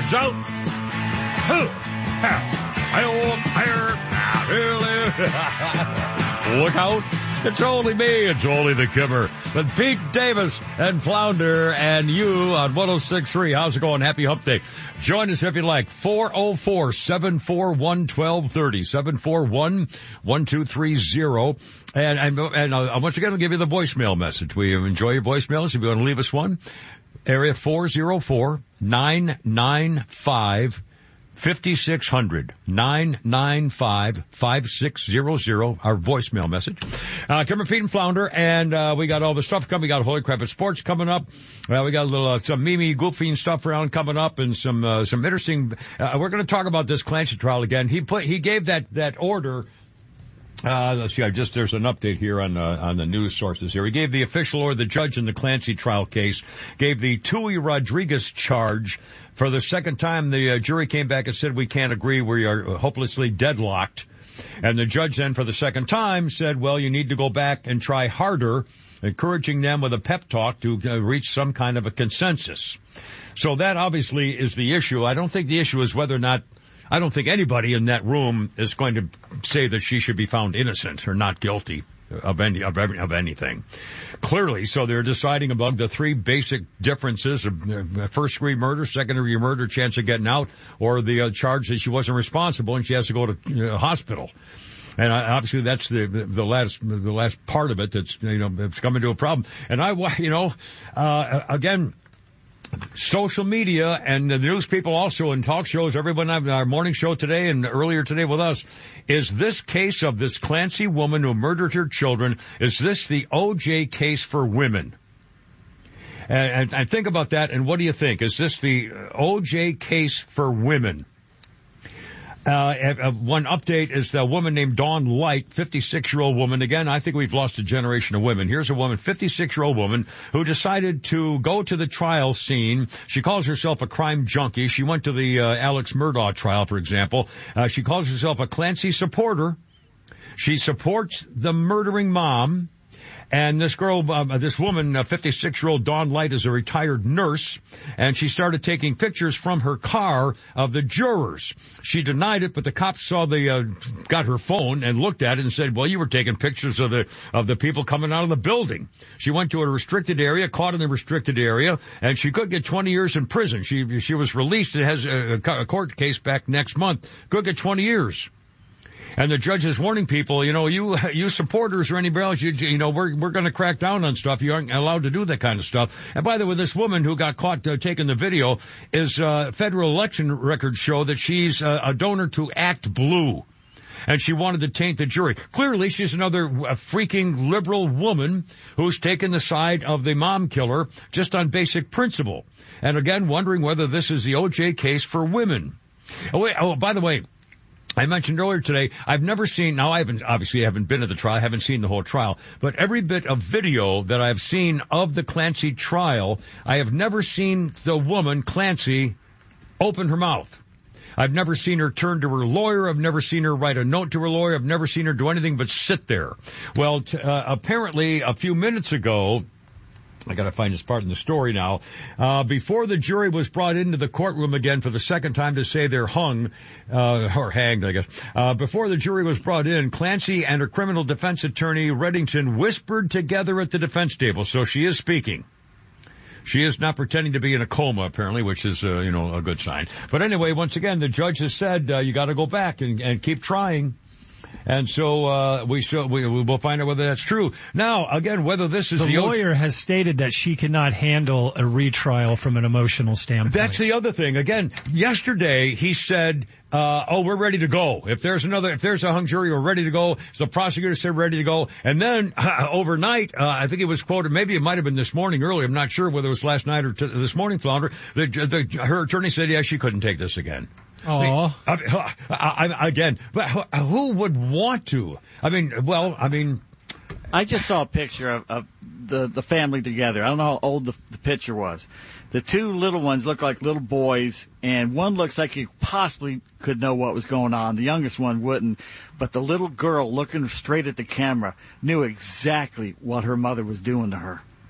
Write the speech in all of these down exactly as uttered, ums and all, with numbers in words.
Hands out. Look out. It's only me. It's only the Kimmer. But Pete Davis and Flounder and you on one oh six point three. How's it going? Happy Hump Day. Join us if you like. four oh four, seven four one, one two three oh. seven four one, one two three oh. And, and, and uh, once again, I'll give you the voicemail message. We enjoy your voicemails. If you want to leave us one, area four oh four, nine nine five, five six zero zero. nine nine five, five six zero zero, our voicemail message. Uh, Kimmer, Pete, and Flounder, and uh, we got all the stuff coming. We got Holy Crap at Sports coming up. Uh, we got a little, uh, some Mimi goofy stuff around coming up, and some, uh, some interesting, uh, we're going to talk about this Clancy trial again. He put, he gave that, that order. Uh, let's see, I just, there's an update here on, uh, on the news sources here. He gave the official order, the judge in the Clancy trial case, gave the Tui Rodriguez charge. For the second time, the uh, jury came back and said, we can't agree. We are hopelessly deadlocked. And the judge then, for the second time, said, well, you need to go back and try harder, encouraging them with a pep talk to uh, reach some kind of a consensus. So that obviously is the issue. I don't think the issue is whether or not, I don't think anybody in that room is going to say that she should be found innocent or not guilty of any, of, every, of anything. Clearly, so they're deciding among the three basic differences of uh, first degree murder, second degree murder, chance of getting out, or the uh, charge that she wasn't responsible and she has to go to uh, hospital. And uh, obviously that's the, the last, the last part of it that's, you know, it's coming to a problem. And I, you know, uh, again, social media and the news people also in talk shows, everyone on our morning show today and earlier today with us, is this case of this Clancy woman who murdered her children, is this the O J case for women? And, and, and think about that, and what do you think? Is this the O J case for women? Uh, one update is the woman named Dawn Light, fifty-six-year-old woman. Again, I think we've lost a generation of women. Here's a woman, fifty-six-year-old woman, who decided to go to the trial scene. She calls herself a crime junkie. She went to the uh, Alex Murdaugh trial, for example. Uh, she calls herself a Clancy supporter. She supports the murdering mom. And this girl, uh, this woman, uh, fifty-six-year-old Dawn Light, is a retired nurse, and she started taking pictures from her car of the jurors. She denied it, but the cops saw the, uh, got her phone and looked at it and said, well, you were taking pictures of the, of the people coming out of the building. She went to a restricted area, caught in the restricted area, and she could get twenty years in prison. She, she was released. It has a, a court case back next month. Could get twenty years. And the judge is warning people, you know, you, you supporters or anybody else, you, you know, we're, we're going to crack down on stuff. You aren't allowed to do that kind of stuff. And by the way, this woman who got caught uh, taking the video is, uh, federal election records show that she's uh, a donor to Act Blue. And she wanted to taint the jury. Clearly, she's another uh, freaking liberal woman who's taken the side of the mom killer just on basic principle. And again, wondering whether this is the O J case for women. Oh, wait, oh, by the way, I mentioned earlier today, I've never seen, now I haven't, obviously I haven't been at the trial, I haven't seen the whole trial, but every bit of video that I've seen of the Clancy trial, I have never seen the woman, Clancy, open her mouth. I've never seen her turn to her lawyer. I've never seen her write a note to her lawyer. I've never seen her do anything but sit there. Well, t- uh, apparently a few minutes ago, I gotta find this part in the story now. Uh, before the jury was brought into the courtroom again for the second time to say they're hung, uh, or hanged, I guess. Uh, before the jury was brought in, Clancy and her criminal defense attorney, Reddington, whispered together at the defense table. So she is speaking. She is not pretending to be in a coma, apparently, which is, uh, you know, a good sign. But anyway, once again, the judge has said, uh, you gotta go back and, and keep trying. And so, uh, we still, we, we'll find out whether that's true. Now, again, whether this is the, the lawyer has stated that she cannot handle a retrial from an emotional standpoint. That's the other thing. Again, yesterday he said, uh, oh, we're ready to go. If there's another, if there's a hung jury, we're ready to go. So the prosecutor said ready to go. And then uh, overnight, uh, I think it was quoted, maybe it might have been this morning early. I'm not sure whether it was last night or t- this morning, Flounder. The, the, her attorney said, yeah, she couldn't take this again. Oh, I mean, I, I, again, but who would want to? I mean, well, I mean, I just saw a picture of, of the the family together. I don't know how old the, the picture was. The two little ones look like little boys, and one looks like he possibly could know what was going on. The youngest one wouldn't, but the little girl looking straight at the camera knew exactly what her mother was doing to her.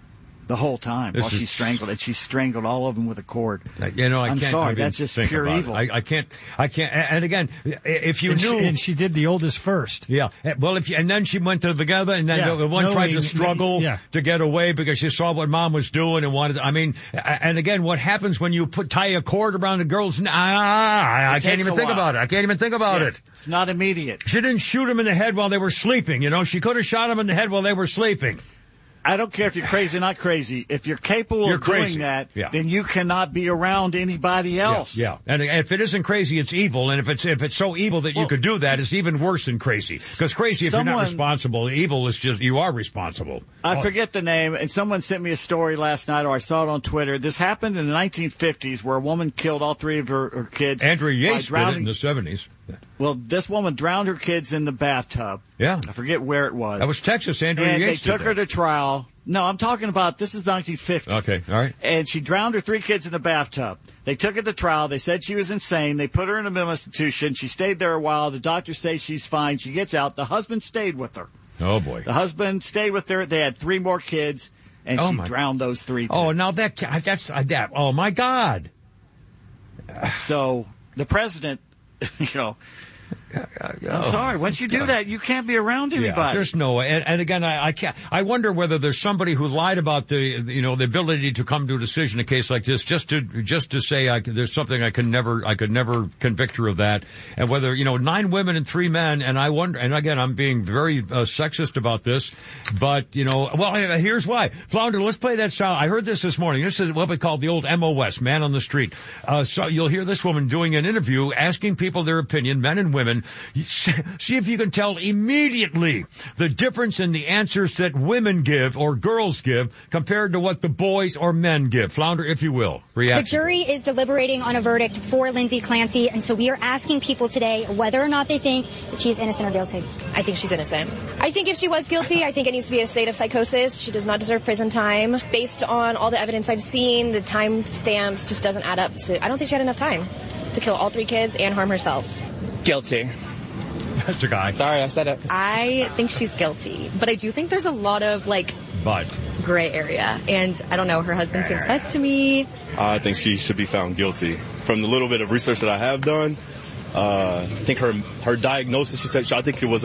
the whole time This while she is- strangled, and she strangled all of them with a cord. You know, I I'm can't. sorry, I didn't that's just think pure about it. evil. I, I can't. I can't. And again, if you and, knew, she, and she did the oldest first. yeah. Well, if you, and then she went to together, and then Yeah, the one tried to knowing- struggle yeah. to get away because she saw what mom was doing and wanted. I mean, and again, what happens when you put tie a cord around a girl's? Ah, I, I It can't takes even a think while. about it. I can't even think about Yeah, it. It's not immediate. She didn't shoot him in the head while they were sleeping. You know, she could have shot him in the head while they were sleeping. I don't care if you're crazy or not crazy. If you're capable You're of crazy. doing that, Yeah. then you cannot be around anybody else. Yeah, yeah. And if it isn't crazy, it's evil. And if it's if it's so evil that you Well, could do that, it's even worse than crazy. Because crazy, if you're someone- not responsible, evil is just you are responsible. I forget the name, and someone sent me a story last night, or I saw it on Twitter. This happened in the nineteen fifties, where a woman killed all three of her, her kids. Andrew by Yates did it drowning. in the seventies. Well, this woman drowned her kids in the bathtub. Yeah, I forget where it was. that was Texas. Andrew and Yates they took did her that. to trial. No, I'm talking about this is nineteen fifty. Okay, all right. And she drowned her three kids in the bathtub. They took her to trial. They said she was insane. They put her in a mental institution. She stayed there a while. The doctors say she's fine. She gets out. The husband stayed with her. Oh boy. The husband stayed with her. They had three more kids, and Oh, she my- drowned those three. Too. Oh, now that that's uh, that. Oh my God. So the president, you know, I'm sorry. Once you do that, you can't be around Yeah, anybody. there's no way. And, and again, I, I can't. I wonder whether there's somebody who lied about the, you know, the ability to come to a decision in a case like this, just to just to say I, could- there's something I can never, I could never convict her of that. And whether, you know, nine women and three men. And I wonder. And again, I'm being very uh, sexist about this, but you know, well, here's why. Flounder, let's play that sound. I heard this this morning. This is what we call the old M O S, man on the street. Uh, so you'll hear this woman doing an interview, asking people their opinion, men and women. See if you can tell immediately the difference in the answers that women give or girls give compared to what the boys or men give. Flounder, if you will. Reaction. The jury is deliberating on a verdict for Lindsay Clancy, and so we are asking people today whether or not they think that she is innocent or guilty. I think she's innocent. I think if she was guilty, I think it needs to be a state of psychosis. She does not deserve prison time. Based on all the evidence I've seen, the time stamps just doesn't add up to, I don't think she had enough time to kill all three kids and harm herself. Guilty. That's the guy. Sorry, I said it. I think she's guilty, but I do think there's a lot of, like, But gray area. And I don't know, her husband seems sus to me. I think she should be found guilty. From the little bit of research that I have done, uh, I think her her diagnosis, she said, I think it was